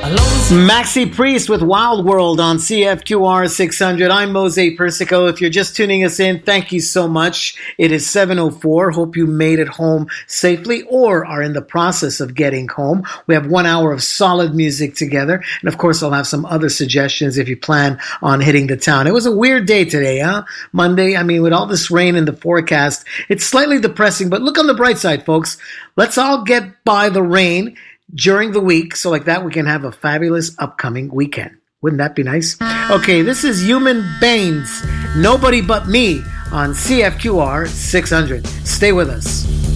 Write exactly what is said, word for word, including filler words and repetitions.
Maxi Priest with Wild World on C F Q R six hundred. I'm Mose Persico. If you're just tuning us in, thank you so much. It is seven oh four. Hope you made it home safely or are in the process of getting home. We have one hour of solid music together. And of course, I'll have some other suggestions if you plan on hitting the town. It was a weird day today, huh? Monday. I mean, with all this rain in the forecast, it's slightly depressing, but look on the bright side, folks. Let's all get by the rain during the week, so like that we can have a fabulous upcoming weekend. Wouldn't that be nice? Okay, this is Human Baines, Nobody But Me on C F Q R six hundred. Stay with us.